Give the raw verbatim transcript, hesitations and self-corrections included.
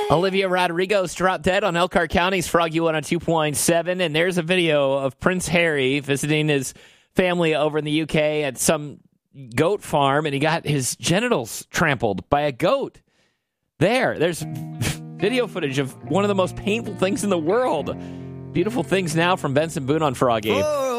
Olivia Rodrigo's dropped dead on Elkhart County's Froggy one oh two point seven, and there's a video of Prince Harry visiting his family over in the U K at some goat farm, and he got his genitals trampled by a goat. There, there's video footage of one of the most painful things in the world. Beautiful things now from Benson Boone on Froggy. For